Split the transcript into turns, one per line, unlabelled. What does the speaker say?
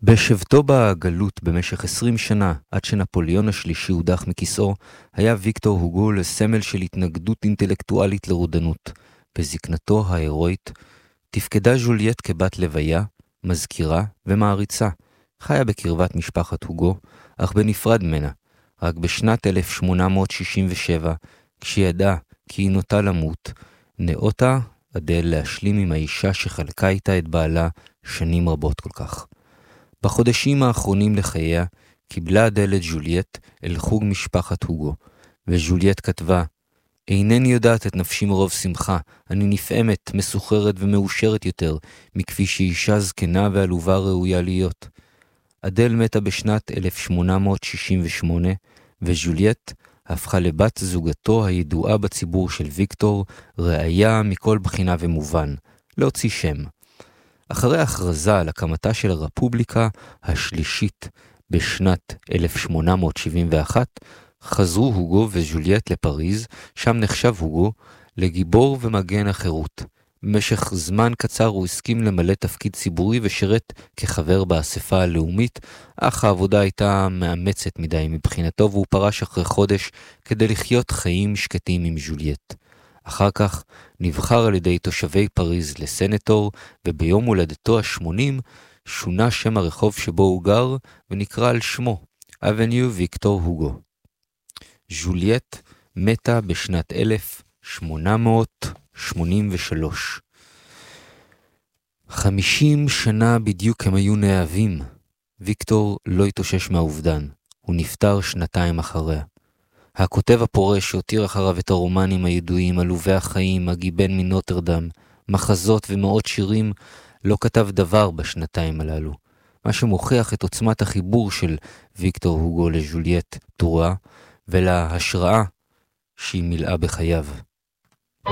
בשבתו בגלות במשך 20 שנה, עד שנפוליאון השלישי הודח מכיסאו, היה ויקטור הוגו לסמל של התנגדות אינטלקטואלית לרודנות. בזקנתו ההירואית, תפקדה ז'וליאט כבת לוויה, מזכירה ומעריצה. חיה בקרבת משפחת הוגו, אך בנפרד ממנה. רק בשנת 1867, כשידעה כי היא נוטה למות, נאותה אדל להשלים עם האישה שחלקה איתה את בעלה שנים רבות כל כך. בחודשים האחרונים לחייה, קיבלה אדל את ז'וליאט אל חוג משפחת הוגו, וז'וליאט כתבה, אינני יודעת את נפשי מרוב שמחה, אני נפעמת, מסוחרת ומאושרת יותר, מכפי שאישה זקנה ועלובה ראויה להיות. אדל מתה בשנת 1868, וז'וליאט הפכה לבת זוגתו הידועה בציבור של ויקטור, ראיה מכל בחינה ומובן, להוציא שם. אחרי ההכרזה על הקמתה של הרפובליקה השלישית בשנת 1871, חזרו הוגו וז'וליאט לפריז, שם נחשב הוגו לגיבור ומגן החירות. במשך זמן קצר הוא הסכים למלא תפקיד ציבורי ושירת כחבר באספה הלאומית, אך העבודה הייתה מאמצת מדי מבחינתו והוא פרש אחרי חודש כדי לחיות חיים שקטים עם ז'וליאט. אחר כך נבחר על ידי תושבי פריז לסנטור, וביום הולדתו ה-80 שונה שם הרחוב שבו הוא גר ונקרא על שמו, אבניו ויקטור הוגו. ז'וליאט מתה בשנת 1883. 50 שנה בדיוק הם היו נאהבים. ויקטור לא התאושש מהאובדן. הוא נפטר שנתיים אחריה. הכותב הפורש שהותיר אחריו את הרומנים הידועים, עלובי החיים, הגיבן מנוטרדם, מחזות ומאות שירים, לא כתב דבר בשנתיים הללו. מה שמוכיח את עוצמת החיבור של ויקטור הוגו לז'וליאט טורה, ולהשראה שהיא מילאה בחייו.